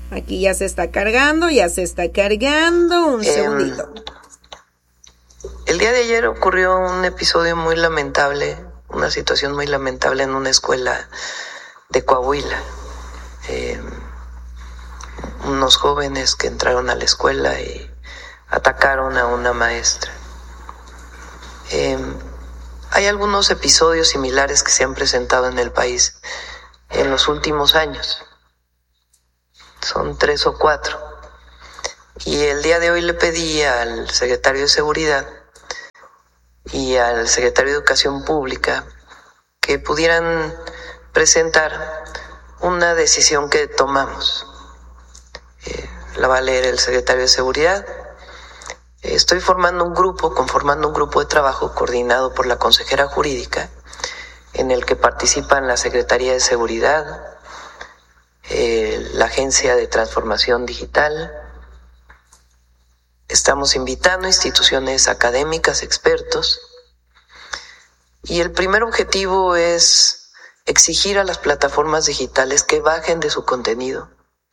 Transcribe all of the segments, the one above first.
Aquí ya se está cargando, un segundito. El día de ayer ocurrió un episodio muy lamentable, una situación muy lamentable en una escuela de Coahuila. Unos jóvenes que entraron a la escuela y atacaron a una maestra. Hay algunos episodios similares que se han presentado en el país en los últimos años. Son 3 o 4. Y el día de hoy le pedí al secretario de Seguridad y al secretario de Educación Pública que pudieran presentar una decisión que tomamos. La va a leer el secretario de Seguridad. Estoy conformando un grupo de trabajo coordinado por la consejera jurídica, en el que participan la Secretaría de Seguridad, la Agencia de Transformación Digital. Estamos invitando instituciones académicas, expertos, y el primer objetivo es exigir a las plataformas digitales que bajen de su contenido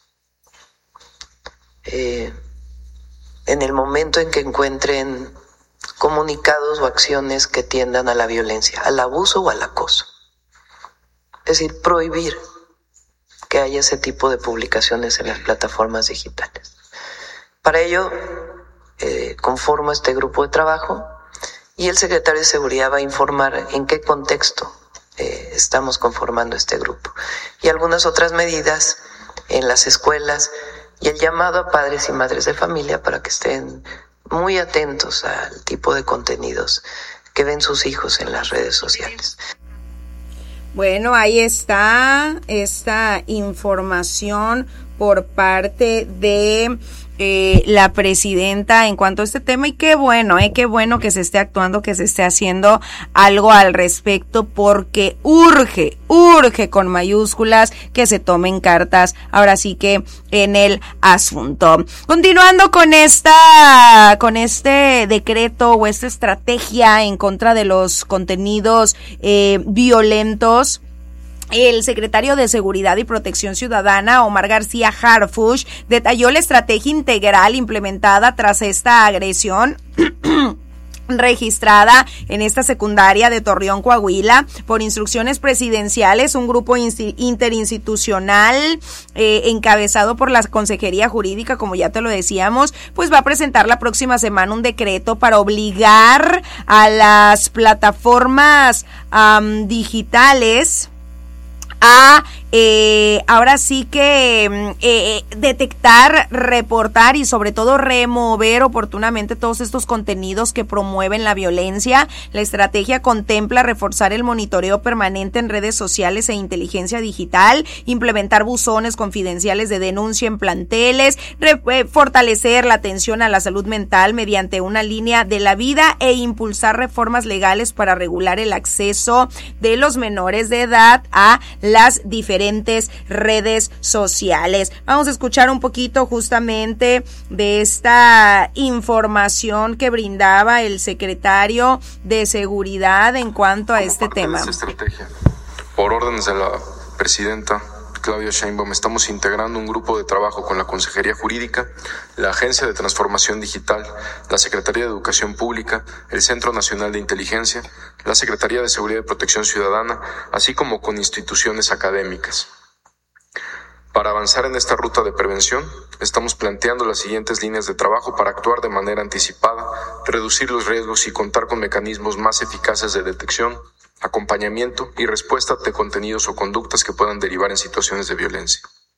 en el momento en que encuentren comunicados o acciones que tiendan a la violencia, al abuso o al acoso. Es decir, prohibir que haya ese tipo de publicaciones en las plataformas digitales. Para ello, conformo este grupo de trabajo y el secretario de Seguridad va a informar en qué contexto estamos conformando este grupo y algunas otras medidas en las escuelas y el llamado a padres y madres de familia para que estén muy atentos al tipo de contenidos que ven sus hijos en las redes sociales. Bueno, ahí está esta información por parte de la presidenta en cuanto a este tema, y qué bueno que se esté actuando, que se esté haciendo algo al respecto, porque urge con mayúsculas que se tomen cartas ahora sí que en el asunto. Continuando con este decreto o esta estrategia en contra de los contenidos violentos, el secretario de Seguridad y Protección Ciudadana, Omar García Harfuch, detalló la estrategia integral implementada tras esta agresión registrada en esta secundaria de Torreón, Coahuila. Por instrucciones presidenciales, un grupo interinstitucional encabezado por la Consejería Jurídica, como ya te lo decíamos, pues va a presentar la próxima semana un decreto para obligar a las plataformas digitales a ahora sí que detectar, reportar y sobre todo remover oportunamente todos estos contenidos que promueven la violencia. La estrategia contempla reforzar el monitoreo permanente en redes sociales e inteligencia digital, implementar buzones confidenciales de denuncia en planteles, fortalecer la atención a la salud mental mediante una línea de la vida e impulsar reformas legales para regular el acceso de los menores de edad a las diferentes redes sociales. Vamos a escuchar un poquito justamente de esta información que brindaba el secretario de Seguridad en cuanto a este tema. Esta estrategia, por órdenes de la presidenta Claudia Sheinbaum, estamos integrando un grupo de trabajo con la Consejería Jurídica, la Agencia de Transformación Digital, la Secretaría de Educación Pública, el Centro Nacional de Inteligencia, la Secretaría de Seguridad y Protección Ciudadana, así como con instituciones académicas. Para avanzar en esta ruta de prevención, estamos planteando las siguientes líneas de trabajo para actuar de manera anticipada, reducir los riesgos y contar con mecanismos más eficaces de detección, acompañamiento y respuesta de contenidos o conductas que puedan derivar en situaciones de violencia.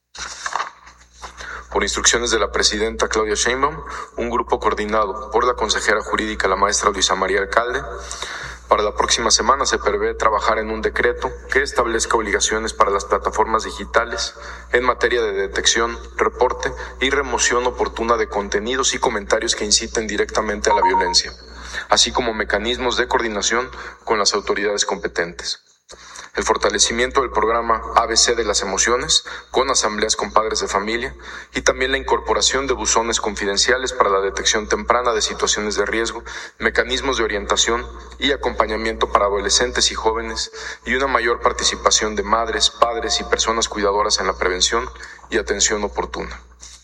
Por instrucciones de la presidenta Claudia Sheinbaum, un grupo coordinado por la consejera jurídica, la maestra Luisa María Alcalde, para la próxima semana se prevé trabajar en un decreto que establezca obligaciones para las plataformas digitales en materia de detección, reporte y remoción oportuna de contenidos y comentarios que inciten directamente a la violencia, así como mecanismos de coordinación con las autoridades competentes. el fortalecimiento del programa ABC de las emociones, con asambleas con padres de familia, y también la incorporación de buzones confidenciales para la detección temprana de situaciones de riesgo, mecanismos de orientación y acompañamiento para adolescentes y jóvenes, y una mayor participación de madres, padres y personas cuidadoras en la prevención y atención oportuna.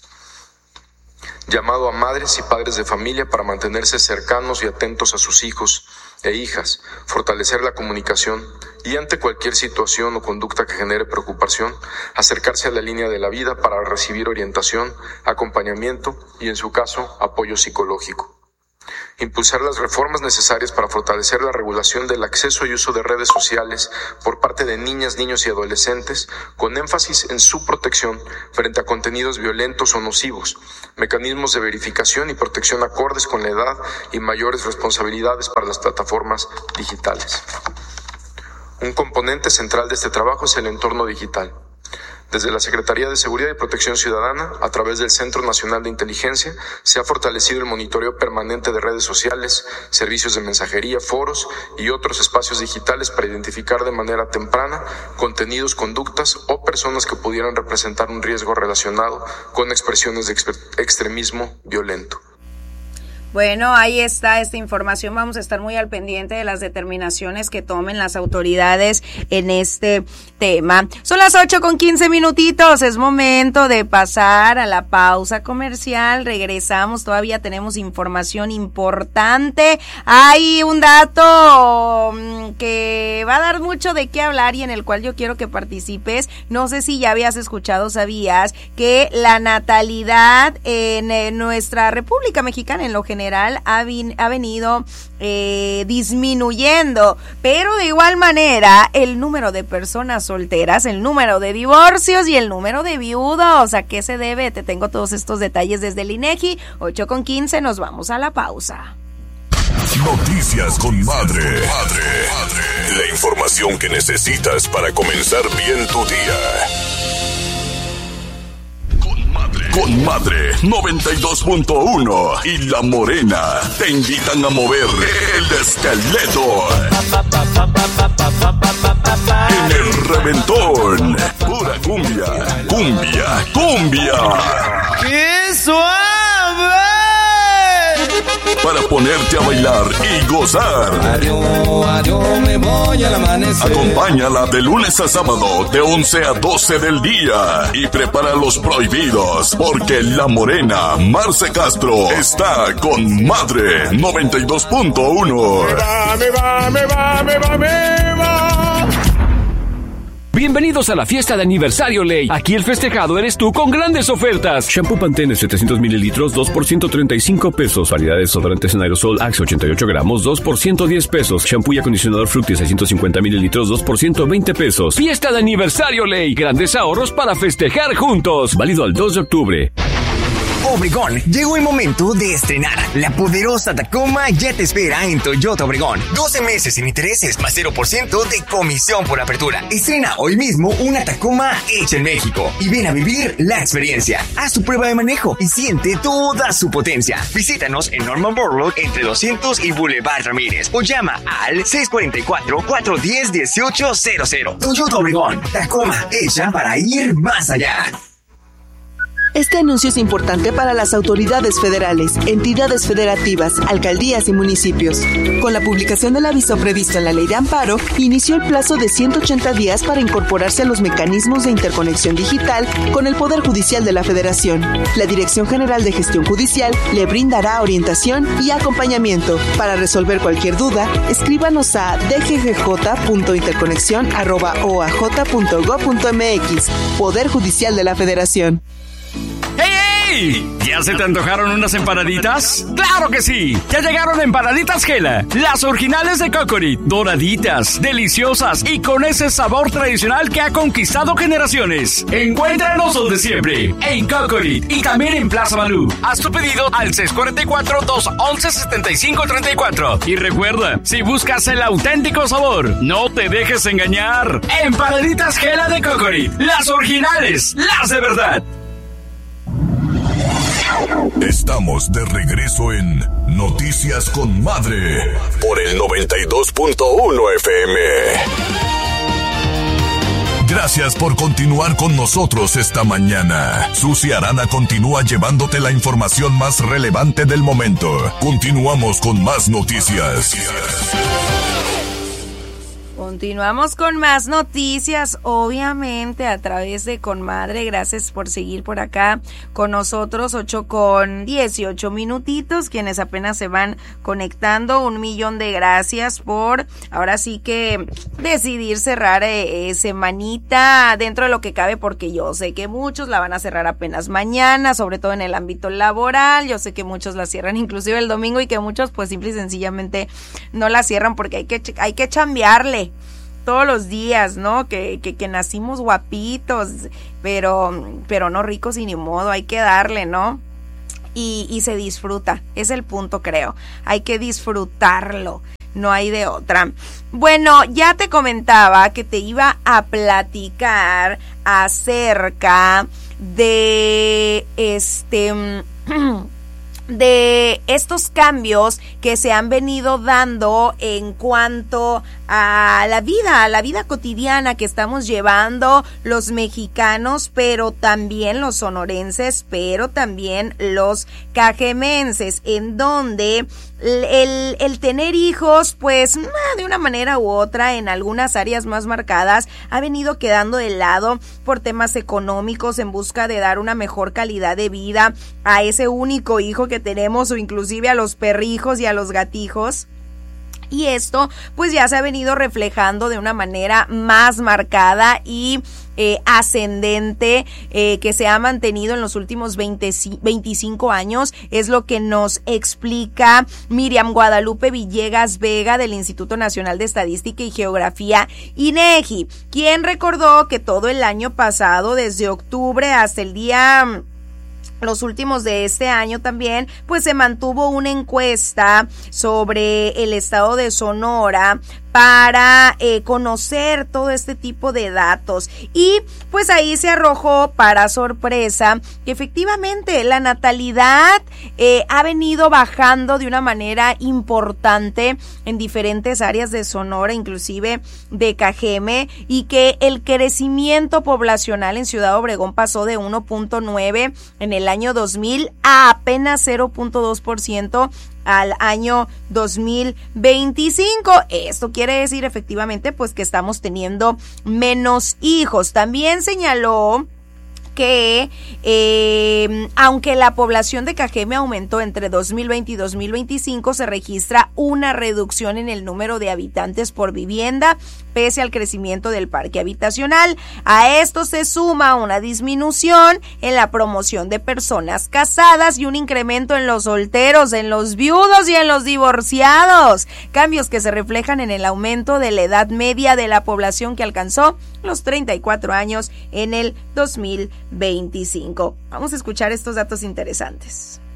Llamado a madres y padres de familia para mantenerse cercanos y atentos a sus hijos e hijas, fortalecer la comunicación y, ante cualquier situación o conducta que genere preocupación, acercarse a la línea de la vida para recibir orientación, acompañamiento y, en su caso, apoyo psicológico. Impulsar las reformas necesarias para fortalecer la regulación del acceso y uso de redes sociales por parte de niñas, niños y adolescentes, con énfasis en su protección frente a contenidos violentos o nocivos, mecanismos de verificación y protección acordes con la edad y mayores responsabilidades para las plataformas digitales. Un componente central de este trabajo es el entorno digital. Desde la Secretaría de Seguridad y Protección Ciudadana, a través del Centro Nacional de Inteligencia, se ha fortalecido el monitoreo permanente de redes sociales, servicios de mensajería, foros y otros espacios digitales para identificar de manera temprana contenidos, conductas o personas que pudieran representar un riesgo relacionado con expresiones de extremismo violento. Bueno, ahí está esta información. Vamos a estar muy al pendiente de las determinaciones que tomen las autoridades en este tema. Son las 8:15. Es momento de pasar a la pausa comercial. Regresamos, todavía tenemos información importante. Hay un dato que va a dar mucho de qué hablar y en el cual yo quiero que participes. No sé si ya habías escuchado, sabías que la natalidad en nuestra República Mexicana en lo general ha venido disminuyendo, pero de igual manera el número de personas solteras, el número de divorcios y el número de viudos. ¿A qué se debe? Te tengo todos estos detalles desde el INEGI. 8:15, nos vamos a la pausa. Noticias con Madre. La información que necesitas para comenzar bien tu día. Con Madre 92.1 y La Morena te invitan a mover el esqueleto en el reventón. Pura cumbia. ¡Qué suave! Para ponerte a bailar y gozar. Adiós, me voy al amanecer. Acompáñala de lunes a sábado de 11 a 12 del día y prepara los prohibidos porque La Morena Marce Castro está con Madre 92.1. Me va. Bienvenidos a la fiesta de aniversario Ley. Aquí el festejado eres tú con grandes ofertas. Shampoo Pantene 700 mililitros, 2 por 135 pesos. Variedad de desodorantes en aerosol Axe 88 gramos, 2 por 110 pesos. Shampoo y acondicionador Fructis 650 mililitros, 2 por 120 pesos. Fiesta de aniversario Ley. Grandes ahorros para festejar juntos. Válido al 2 de octubre. Obregón, llegó el momento de estrenar. La poderosa Tacoma ya te espera en Toyota Obregón. 12 meses sin intereses más 0% de comisión por apertura. Estrena hoy mismo una Tacoma hecha en México y ven a vivir la experiencia. Haz tu prueba de manejo y siente toda su potencia. Visítanos en Norman Borlaug entre 200 y Boulevard Ramírez o llama al 644-410-1800. Toyota Obregón, Tacoma hecha para ir más allá. Este anuncio es importante para las autoridades federales, entidades federativas, alcaldías y municipios. Con la publicación del aviso previsto en la Ley de Amparo, inició el plazo de 180 días para incorporarse a los mecanismos de interconexión digital con el Poder Judicial de la Federación. La Dirección General de Gestión Judicial le brindará orientación y acompañamiento. Para resolver cualquier duda, escríbanos a dggj.interconexion@oaj.gov.mx. Poder Judicial de la Federación. ¡Hey! ¿Ya se te antojaron unas empanaditas? ¡Claro que sí! Ya llegaron Empanaditas Gela, las originales de Cocorit, doraditas, deliciosas y con ese sabor tradicional que ha conquistado generaciones. Encuéntranos donde siempre, en Cocorit y también en Plaza Malú. Haz tu pedido al 644-211-7534. Y recuerda, si buscas el auténtico sabor, no te dejes engañar. Empanaditas Gela de Cocorit, las originales, las de verdad. Estamos de regreso en Noticias con Madre por el 92.1 FM. Gracias por continuar con nosotros esta mañana. Susi Arana continúa llevándote la información más relevante del momento. Continuamos con más noticias. Continuamos con más noticias, obviamente a través de Conmadre. Gracias por seguir por acá con nosotros. 8:18 quienes apenas se van conectando, 1,000,000 de gracias por ahora sí que decidir cerrar semanita dentro de lo que cabe, porque yo sé que muchos la van a cerrar apenas mañana, sobre todo en el ámbito laboral. Yo sé que muchos la cierran inclusive el domingo y que muchos pues simple y sencillamente no la cierran porque hay que chambearle todos los días, ¿no? Que nacimos guapitos, pero no ricos y ni modo, hay que darle, ¿no? Y se disfruta, es el punto, creo. Hay que disfrutarlo, no hay de otra. Bueno, ya te comentaba que te iba a platicar acerca de de estos cambios que se han venido dando en cuanto a la vida cotidiana que estamos llevando los mexicanos, pero también los sonorenses, pero también los cajemenses, en donde el tener hijos, pues de una manera u otra, en algunas áreas más marcadas, ha venido quedando de lado por temas económicos, en busca de dar una mejor calidad de vida a ese único hijo que tenemos, o inclusive a los perrijos y a los gatijos. Y esto pues ya se ha venido reflejando de una manera más marcada y ascendente, que se ha mantenido en los últimos 25 años, es lo que nos explica Miriam Guadalupe Villegas Vega del Instituto Nacional de Estadística y Geografía, INEGI, quien recordó que todo el año pasado, desde octubre hasta el día los últimos de este año también, pues se mantuvo una encuesta sobre el estado de Sonora para conocer todo este tipo de datos, y pues ahí se arrojó, para sorpresa, que efectivamente la natalidad ha venido bajando de una manera importante en diferentes áreas de Sonora, inclusive de Cajeme, y que el crecimiento poblacional en Ciudad Obregón pasó de 1.9 en el año 2000 a apenas 0.2% al año 2025. Esto quiere decir efectivamente pues que estamos teniendo menos hijos. También señaló que aunque la población de Cajeme aumentó entre 2020 y 2025, se registra una reducción en el número de habitantes por vivienda, pese al crecimiento del parque habitacional. A esto se suma una disminución en la promoción de personas casadas y un incremento en los solteros, en los viudos y en los divorciados. Cambios que se reflejan en el aumento de la edad media de la población, que alcanzó los 34 años en el 2025. Vamos a escuchar estos datos interesantes.